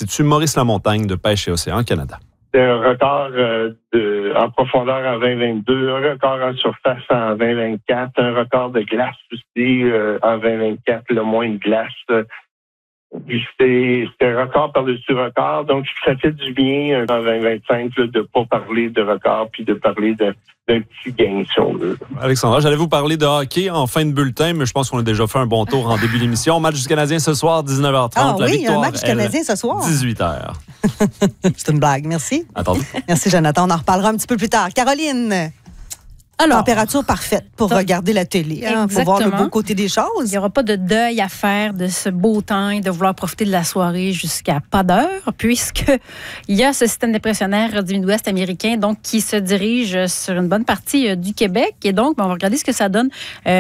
l'Institut Maurice Lamontagne de Pêche et Océan Canada. C'est un record en profondeur en 2022, un record en surface en 2024, un record de glace aussi en 2024, le moins de glace. Puis c'est un record par-dessus record, donc ça fait du bien en 2025 de ne pas parler de record puis de parler d'un petit gain, si on veut. Alexandra, j'allais vous parler de hockey en fin de bulletin, mais je pense qu'on a déjà fait un bon tour en début d'émission. Match du Canadien ce soir, 19h30. Ah la oui, victoire, un match du Canadien ce soir. 18h. C'est une blague, merci. Attendez. Merci, Jonathan. On en reparlera un petit peu plus tard. Caroline, alors, température parfaite pour regarder la télé, pour voir le beau côté des choses. Il n'y aura pas de deuil à faire de ce beau temps et de vouloir profiter de la soirée jusqu'à pas d'heure, puisqu'il y a ce système dépressionnaire du Midwest américain donc, qui se dirige sur une bonne partie du Québec. Et donc, on va regarder ce que ça donne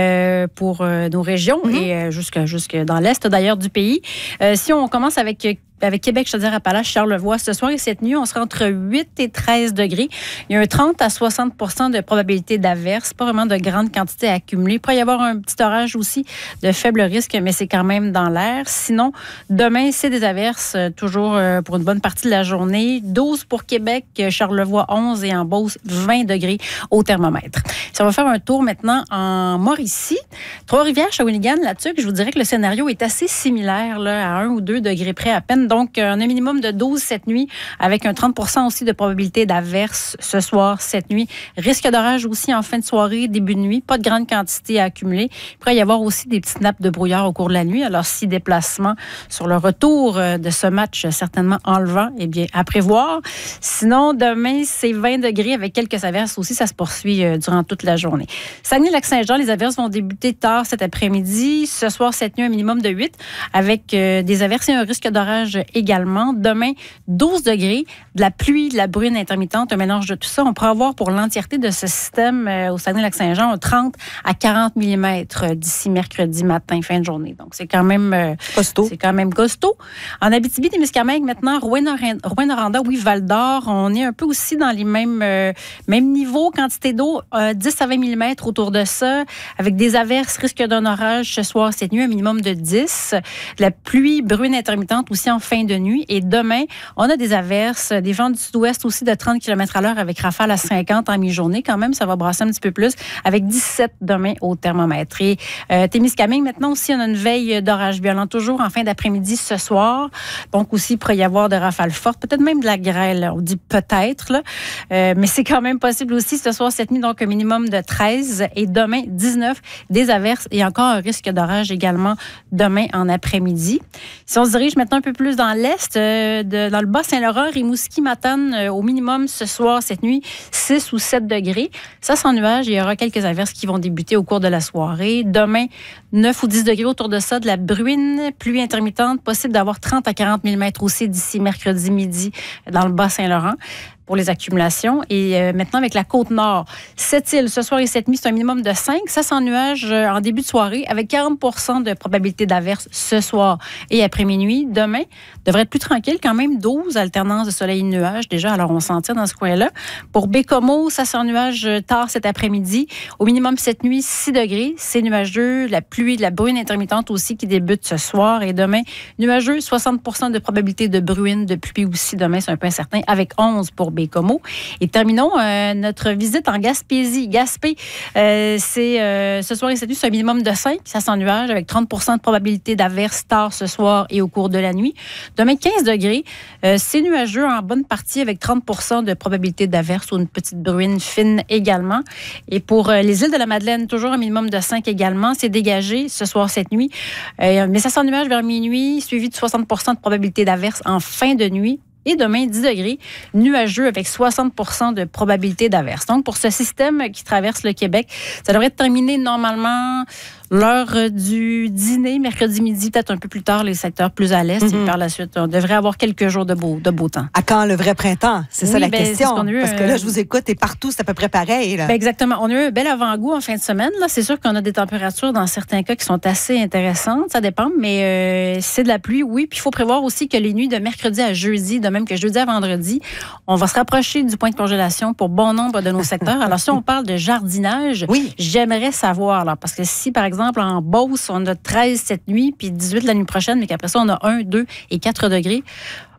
pour nos régions et jusque dans l'est d'ailleurs du pays. Si on commence avec Québec, Chaudière-Appalaches, Charlevoix, ce soir et cette nuit, on sera entre 8 et 13 degrés. Il y a un 30 à 60 % de probabilité d'averse, pas vraiment de grande quantité à accumuler. Il pourrait y avoir un petit orage aussi de faible risque, mais c'est quand même dans l'air. Sinon, demain, c'est des averses, toujours pour une bonne partie de la journée. 12 pour Québec, Charlevoix 11 et en Beauce 20 degrés au thermomètre. Si on va faire un tour maintenant en Mauricie, Trois-Rivières, Shawinigan, là-dessus, je vous dirais que le scénario est assez similaire là, à 1 ou 2 degrés près à peine. Donc, un minimum de 12 cette nuit, avec un 30 % aussi de probabilité d'averse ce soir, cette nuit. Risque d'orage aussi en fin de soirée, début de nuit. Pas de grande quantité à accumuler. Il pourrait y avoir aussi des petites nappes de brouillard au cours de la nuit. Alors, si déplacement sur le retour de ce match certainement enlevant, eh bien, à prévoir. Sinon, demain, c'est 20 degrés avec quelques averses aussi. Ça se poursuit durant toute la journée. Saguenay-Lac-Saint-Jean, les averses vont débuter tard cet après-midi. Ce soir, cette nuit, un minimum de 8 avec des averses et un risque d'orage également. Demain, 12 degrés, de la pluie, de la bruine intermittente, un mélange de tout ça. On pourra avoir pour l'entièreté de ce système au Saguenay-Lac-Saint-Jean un 30 à 40 mm d'ici mercredi matin, fin de journée. Donc, c'est quand même costaud. C'est quand même costaud. En Abitibi-Témiscamingue, maintenant, Rouyn-Noranda, oui, Val-d'Or, on est un peu aussi dans les mêmes niveaux, quantité d'eau, 10 à 20 mm autour de ça, avec des averses, risque d'un orage ce soir, cette nuit, un minimum de 10. De la pluie, bruine intermittente aussi en fin de nuit. Et demain, on a des averses, des vents du sud-ouest aussi de 30 km/h avec rafale à 50 en mi-journée. Quand même, ça va brasser un petit peu plus avec 17 demain au thermomètre. Et Témiscamingue, maintenant aussi, on a une veille d'orage violent toujours en fin d'après-midi ce soir. Donc aussi, il pourrait y avoir de rafales fortes, peut-être même de la grêle. On dit peut-être, là. Mais c'est quand même possible aussi ce soir, cette nuit, donc un minimum de 13 et demain, 19, des averses et encore un risque d'orage également demain en après-midi. Si on se dirige maintenant un peu plus dans l'est, dans le Bas-Saint-Laurent, Rimouski, Matane, au minimum ce soir, cette nuit, 6 ou 7 degrés. Ça, sans nuages, il y aura quelques averses qui vont débuter au cours de la soirée. Demain, 9 ou 10 degrés autour de ça, de la bruine, pluie intermittente, possible d'avoir 30 à 40 mm aussi d'ici mercredi midi dans le Bas-Saint-Laurent pour les accumulations. Et maintenant, avec la Côte-Nord, Sept-Îles, ce soir et cette nuit, c'est un minimum de 5. Ça, sans nuages en début de soirée, avec 40 % de probabilité d'averse ce soir et après minuit. Demain, devrait être plus tranquille, quand même 12, alternance de soleil et de nuages déjà. Alors, on s'en tire dans ce coin-là. Pour Bécomo, ça, sans nuages tard cet après-midi. Au minimum, cette nuit, 6 degrés. C'est nuageux, la pluie, de la bruine intermittente aussi qui débute ce soir. Et demain, nuageux, 60 % de probabilité de bruine, de pluie aussi. Demain, c'est un peu incertain, avec 11 pour Bécomo. Et terminons notre visite en Gaspésie. Gaspé, c'est ce soir et cette nuit, c'est un minimum de 5, ça sans nuage, avec 30 % de probabilité d'averse tard ce soir et au cours de la nuit. Demain, 15 degrés, c'est nuageux en bonne partie, avec 30 % de probabilité d'averse ou une petite bruine fine également. Et pour les îles de la Madeleine, toujours un minimum de 5 également, c'est dégagé ce soir, cette nuit. Mais ça sans nuage vers minuit, suivi de 60 % de probabilité d'averse en fin de nuit. Et demain, 10 degrés, nuageux avec 60 % de probabilité d'averse. Donc, pour ce système qui traverse le Québec, ça devrait être terminé normalement l'heure du dîner, mercredi midi, peut-être un peu plus tard, les secteurs plus à l'est. Et par la suite, on devrait avoir quelques jours de beau temps. À quand le vrai printemps? C'est ça la question. Parce que là, je vous écoute et partout, c'est à peu près pareil. Là. Exactement. On a eu un bel avant-goût en fin de semaine. Là. C'est sûr qu'on a des températures dans certains cas qui sont assez intéressantes. Ça dépend, mais c'est de la pluie, oui. Puis il faut prévoir aussi que les nuits de mercredi à jeudi, de même que jeudi à vendredi, on va se rapprocher du point de congélation pour bon nombre de nos secteurs. Alors, si on parle de jardinage, j'aimerais savoir, là, parce que si, par exemple, en Beauce, on a 13 cette nuit, puis 18 la nuit prochaine, mais qu'après ça, on a 1, 2 et 4 degrés.